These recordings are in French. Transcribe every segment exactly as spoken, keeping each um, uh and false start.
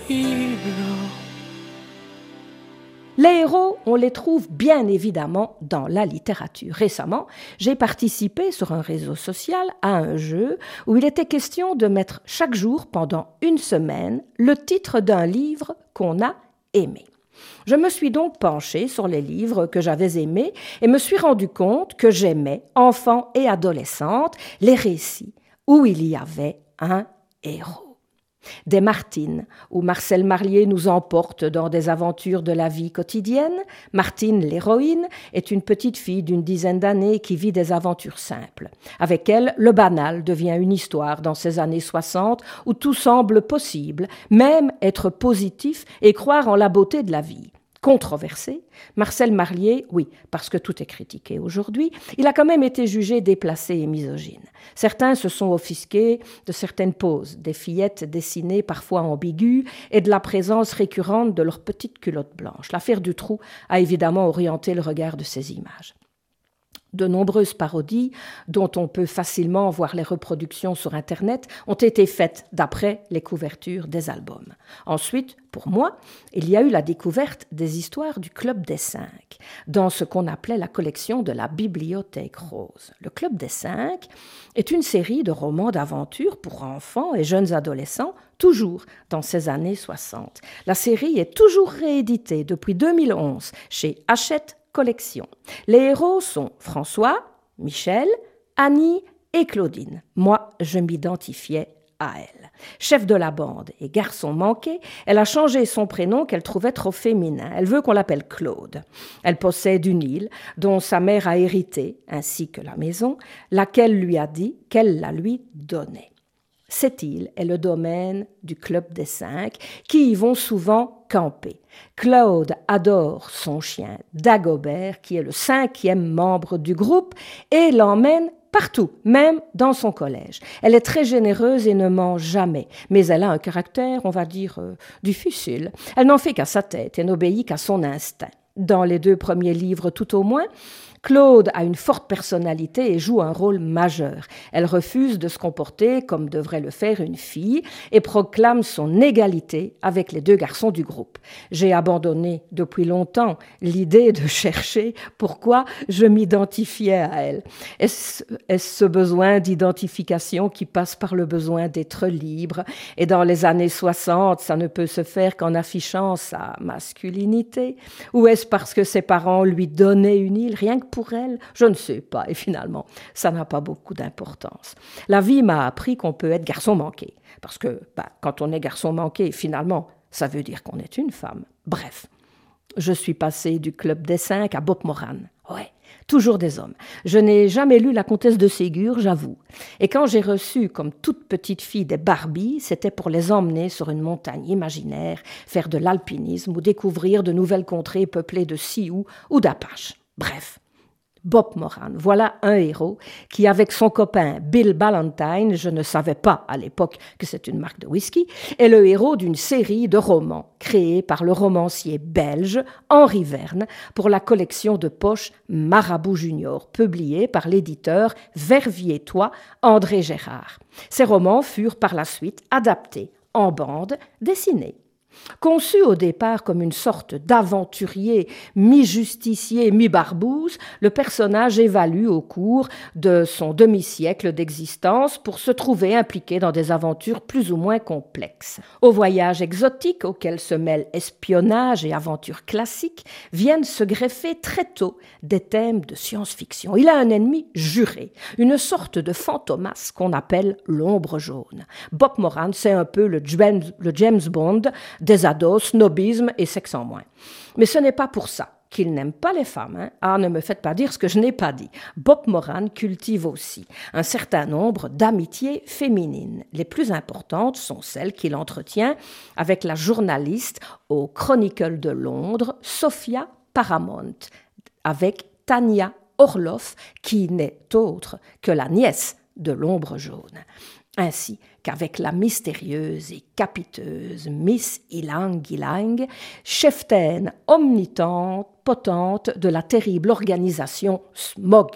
hero. Les héros, on les trouve bien évidemment dans la littérature. Récemment, j'ai participé sur un réseau social à un jeu où il était question de mettre chaque jour, pendant une semaine, le titre d'un livre qu'on a aimé. Je me suis donc penchée sur les livres que j'avais aimés et me suis rendu compte que j'aimais, enfant et adolescente, les récits où il y avait un héros. Des Martine, où Marcel Marlier nous emporte dans des aventures de la vie quotidienne. Martine, l'héroïne, est une petite fille d'une dizaine d'années qui vit des aventures simples. Avec elle, le banal devient une histoire dans ces années soixante où tout semble possible, même être positif et croire en la beauté de la vie. Controversé, Marcel Marlier, oui, parce que tout est critiqué aujourd'hui, il a quand même été jugé déplacé et misogyne. Certains se sont offusqués de certaines poses, des fillettes dessinées parfois ambiguës et de la présence récurrente de leurs petites culottes blanches. L'affaire Dutroux a évidemment orienté le regard de ces images. De nombreuses parodies, dont on peut facilement voir les reproductions sur Internet, ont été faites d'après les couvertures des albums. Ensuite, pour moi, il y a eu la découverte des histoires du Club des Cinq, dans ce qu'on appelait la collection de la Bibliothèque Rose. Le Club des Cinq est une série de romans d'aventure pour enfants et jeunes adolescents, toujours dans ces années soixante. La série est toujours rééditée depuis deux mille onze chez Hachette Collection. Les héros sont François, Michel, Annie et Claudine. Moi, je m'identifiais à elle. Chef de la bande et garçon manqué, elle a changé son prénom qu'elle trouvait trop féminin. Elle veut qu'on l'appelle Claude. Elle possède une île dont sa mère a hérité, ainsi que la maison, laquelle lui a dit qu'elle la lui donnait. Cette île est le domaine du Club des Cinq, qui y vont souvent camper. Claude adore son chien Dagobert, qui est le cinquième membre du groupe, et l'emmène partout, même dans son collège. Elle est très généreuse et ne ment jamais, mais elle a un caractère, on va dire, euh, difficile. Elle n'en fait qu'à sa tête et n'obéit qu'à son instinct. Dans les deux premiers livres tout au moins, Claude a une forte personnalité et joue un rôle majeur. Elle refuse de se comporter comme devrait le faire une fille et proclame son égalité avec les deux garçons du groupe. J'ai abandonné depuis longtemps l'idée de chercher pourquoi je m'identifiais à elle. Est-ce, est-ce ce besoin d'identification qui passe par le besoin d'être libre? Et dans les années soixante, ça ne peut se faire qu'en affichant sa masculinité? Ou est-ce parce que ses parents lui donnaient une île, rien que pour elle? Je ne sais pas, et finalement, ça n'a pas beaucoup d'importance. La vie m'a appris qu'on peut être garçon manqué, parce que bah, quand on est garçon manqué, finalement, ça veut dire qu'on est une femme. Bref, je suis passée du Club des Cinq à Bob Moran. Ouais, toujours des hommes. Je n'ai jamais lu La Comtesse de Ségur, j'avoue. Et quand j'ai reçu, comme toute petite fille, des Barbies, c'était pour les emmener sur une montagne imaginaire, faire de l'alpinisme ou découvrir de nouvelles contrées peuplées de Sioux ou d'Apaches. Bref. Bob Moran, voilà un héros qui, avec son copain Bill Ballantine, je ne savais pas à l'époque que c'est une marque de whisky, est le héros d'une série de romans créés par le romancier belge Henri Verne pour la collection de poche Marabout Junior, publiée par l'éditeur Verviers-Tois André Gérard. Ces romans furent par la suite adaptés en bande dessinée. Conçu au départ comme une sorte d'aventurier mi-justicier, mi-barbouze, le personnage évalue au cours de son demi-siècle d'existence pour se trouver impliqué dans des aventures plus ou moins complexes. Aux voyages exotiques auxquels se mêlent espionnage et aventures classiques viennent se greffer très tôt des thèmes de science-fiction. Il a un ennemi juré, une sorte de fantomas qu'on appelle l'ombre jaune. Bob Moran, c'est un peu le James, le James Bond des ados, snobisme et sexe en moins. Mais ce n'est pas pour ça qu'il n'aime pas les femmes. Hein. Ah, ne me faites pas dire ce que je n'ai pas dit. Bob Moran cultive aussi un certain nombre d'amitiés féminines. Les plus importantes sont celles qu'il entretient avec la journaliste au Chronicle de Londres, Sophia Paramount, avec Tania Orloff, qui n'est autre que la nièce de l'ombre jaune. Ainsi qu'avec la mystérieuse et capiteuse Miss Ilang Ilang, cheftaine omnipotente de la terrible organisation Smog.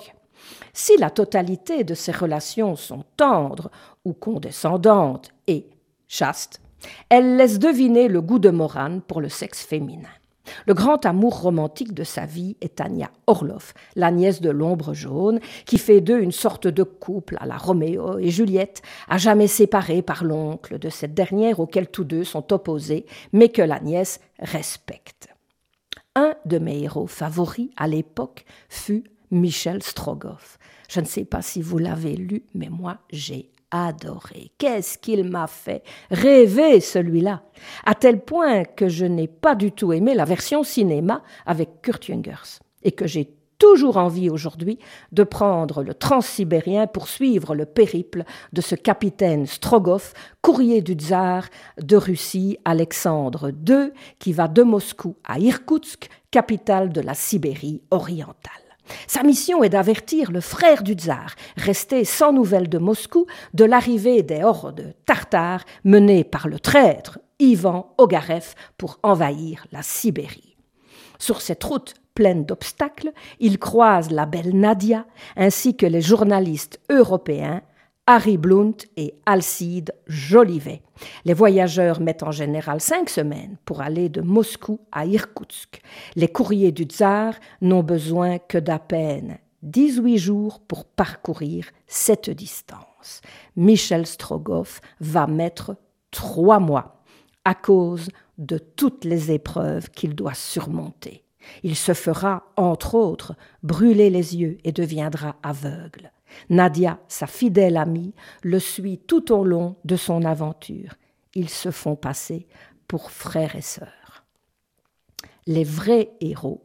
Si la totalité de ces relations sont tendres ou condescendantes et chastes, Elle laisse deviner le goût de Morane pour le sexe féminin. Le grand amour romantique de sa vie est Tania Orloff, la nièce de l'ombre jaune, qui fait d'eux une sorte de couple à la Roméo et Juliette, à jamais séparés par l'oncle de cette dernière auquel tous deux sont opposés, mais que la nièce respecte. Un de mes héros favoris à l'époque fut Michel Strogoff. Je ne sais pas si vous l'avez lu, mais moi j'ai adoré. Qu'est-ce qu'il m'a fait rêver, celui-là, à tel point que je n'ai pas du tout aimé la version cinéma avec Kurt Jungers et que j'ai toujours envie aujourd'hui de prendre le transsibérien pour suivre le périple de ce capitaine Strogoff, courrier du tsar de Russie Alexandre deux, qui va de Moscou à Irkoutsk, capitale de la Sibérie orientale. Sa mission est d'avertir le frère du tsar, resté sans nouvelles de Moscou, de l'arrivée des hordes tartares menées par le traître Ivan Ogarev pour envahir la Sibérie. Sur cette route pleine d'obstacles, il croise la belle Nadia ainsi que les journalistes européens Harry Blunt et Alcide Jolivet. Les voyageurs mettent en général cinq semaines pour aller de Moscou à Irkoutsk. Les courriers du tsar n'ont besoin que d'à peine dix-huit jours pour parcourir cette distance. Michel Strogoff va mettre trois mois à cause de toutes les épreuves qu'il doit surmonter. Il se fera, entre autres, brûler les yeux et deviendra aveugle. Nadia, sa fidèle amie, le suit tout au long de son aventure. Ils se font passer pour frères et sœurs. Les vrais héros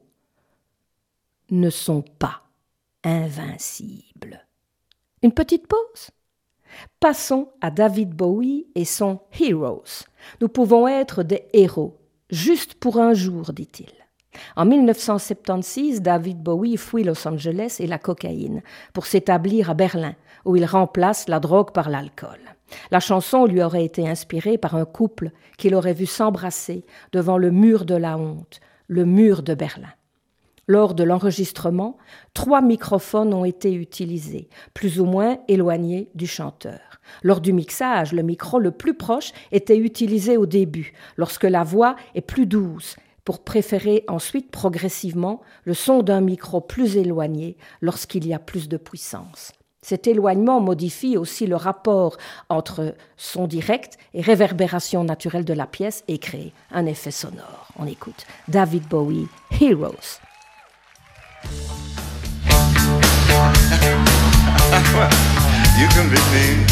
ne sont pas invincibles. Une petite pause. Passons à David Bowie et son « Heroes ». Nous pouvons être des héros, juste pour un jour, dit-il. En mille neuf cent soixante-seize, David Bowie fuit Los Angeles et la cocaïne pour s'établir à Berlin, où il remplace la drogue par l'alcool. La chanson lui aurait été inspirée par un couple qu'il aurait vu s'embrasser devant le mur de la honte, le mur de Berlin. Lors de l'enregistrement, trois microphones ont été utilisés, plus ou moins éloignés du chanteur. Lors du mixage, le micro le plus proche était utilisé au début, lorsque la voix est plus douce, pour préférer ensuite progressivement le son d'un micro plus éloigné lorsqu'il y a plus de puissance. Cet éloignement modifie aussi le rapport entre son direct et réverbération naturelle de la pièce et crée un effet sonore. On écoute David Bowie, Heroes. You can beat me.